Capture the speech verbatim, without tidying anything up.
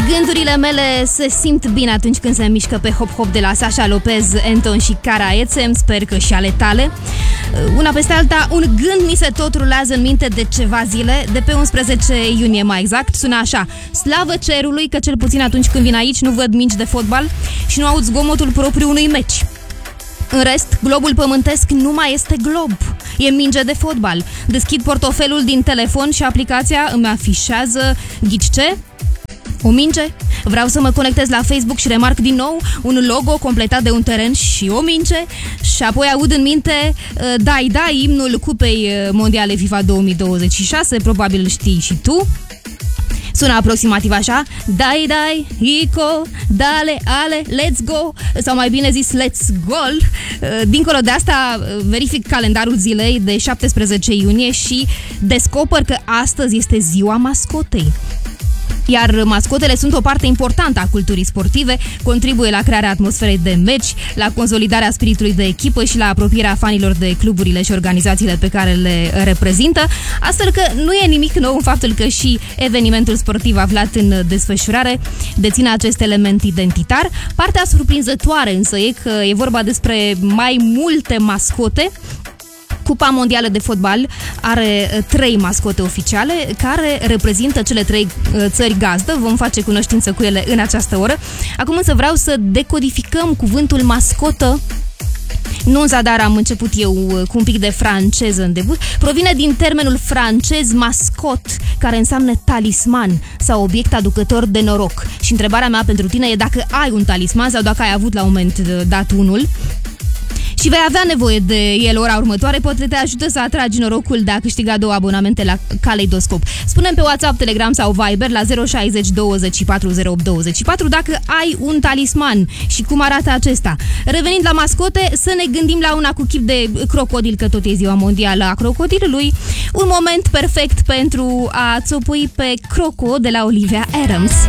Gândurile mele se simt bine atunci când se mișcă pe hop-hop de la Sasha Lopez, Anton și Cara Ețem, sper că și ale tale. Una peste alta, un gând mi se tot rulează în minte de ceva zile, de pe unsprezece iunie mai exact, sună așa: slavă cerului că cel puțin atunci când vin aici nu văd mingi de fotbal și nu aud zgomotul propriu unui meci. În rest, globul pământesc nu mai este glob, e minge de fotbal. Deschid portofelul din telefon și aplicația îmi afișează, ghici ce? O minge? Vreau să mă conectez la Facebook și remarc din nou un logo completat de un teren și o minge și apoi aud în minte dai, dai, imnul Cupei Mondiale FIFA două mii douăzeci și șase, probabil știi și tu. Sună aproximativ așa: dai, dai, Ico, dale, ale, let's go, sau mai bine zis let's goal. Dincolo de asta, verific calendarul zilei de șaptesprezece iunie și descoper că astăzi este ziua mascotei. Iar mascotele sunt o parte importantă a culturii sportive, contribuie la crearea atmosferei de meci, la consolidarea spiritului de echipă și la apropierea fanilor de cluburile și organizațiile pe care le reprezintă, astfel că nu e nimic nou în faptul că și evenimentul sportiv aflat în desfășurare deține acest element identitar. Partea surprinzătoare însă e că e vorba despre mai multe mascote. Cupa Mondială de Fotbal are trei mascote oficiale care reprezintă cele trei țări gazdă. Vom face cunoștință cu ele în această oră. Acum însă vreau să decodificăm cuvântul mascotă. Nu în zadar am început eu cu un pic de franceză în debut. Provine din termenul francez mascot, care înseamnă talisman sau obiect aducător de noroc. Și întrebarea mea pentru tine e dacă ai un talisman sau dacă ai avut la un moment dat unul și vei avea nevoie de el ora următoare, poate te ajută să atragi norocul de a câștiga două abonamente la Caleidoscop. Spune-mi pe WhatsApp, Telegram sau Viber la zero șase zero douăzeci și patru zero opt douăzeci și patru dacă ai un talisman și cum arată acesta. Revenind la mascote, să ne gândim la una cu chip de crocodil, că tot e ziua mondială a crocodilului. Un moment perfect pentru a țopui pe Croco de la Olivia Adams.